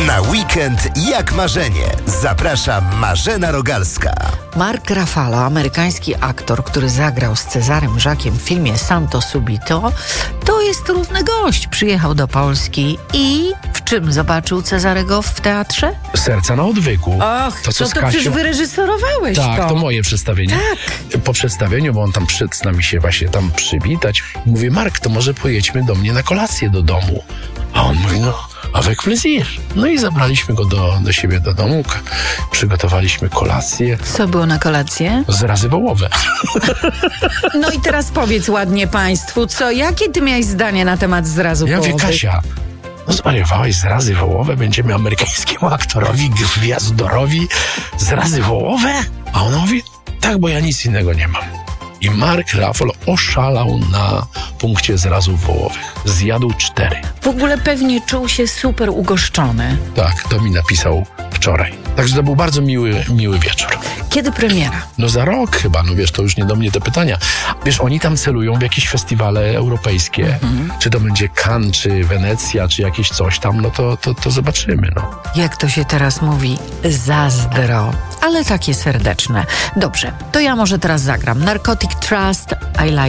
Na weekend jak marzenie. Zaprasza Marzena Rogalska. Mark Ruffalo, amerykański aktor, który zagrał z Cezarym Jacques'em w filmie Santo Subito, to jest równy gość. Przyjechał do Polski i w czym zobaczył Cezarego w teatrze? Serca na odwyku. Och, to przecież wyreżyserowałeś Tak, to moje przedstawienie. Tak. Po przedstawieniu, bo on tam przyszedł z nami się właśnie tam przywitać, mówię: Mark, to może pojedźmy do mnie na kolację do domu. A on mówi: no, avec plaisir. No i zabraliśmy go do siebie do domu, przygotowaliśmy kolację. Co było na kolację? Zrazy wołowe. No i teraz powiedz ładnie państwu, jakie ty miałeś zdanie na temat zrazu Ja mówię: wołowych? Kasia, no zwariowałaś, zrazy wołowe, będziemy amerykańskiemu aktorowi, gwiazdorowi zrazy wołowe? A on mówi: tak, bo ja nic innego nie mam. I Mark Ruffalo oszalał na punkcie zrazów wołowych. Zjadł 4. W ogóle pewnie czuł się super ugoszczony. Tak, to mi napisał wczoraj. Także to był bardzo miły wieczór. Kiedy premiera? No za rok chyba, no wiesz, to już nie do mnie te pytania. Wiesz, oni tam celują w jakieś festiwale europejskie. Czy to będzie Cannes, czy Wenecja, czy jakieś coś tam, no to zobaczymy, no. Jak to się teraz mówi? Zazdro. Ale takie serdeczne. Dobrze, to ja może teraz zagram. Narcotic Trust, I Like